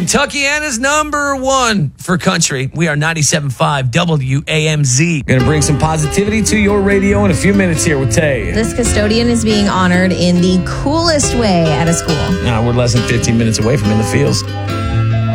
Kentuckiana's number one for country. We are 97.5 WAMZ. Going to bring some positivity to your radio in a few minutes here with Tay. This custodian is being honored in the coolest way at a school. We're less than 15 minutes away from In the Fields.